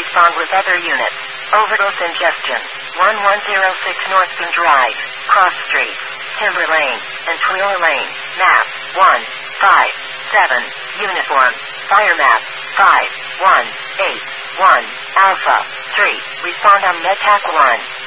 respond with other units. Overdose ingestion. 1106 North Boone Drive, Cross Street, Timber Lane, and Twheeler Lane. Map 157. Uniform. Fire map 5181. Alpha 3. Respond on MedTac 1.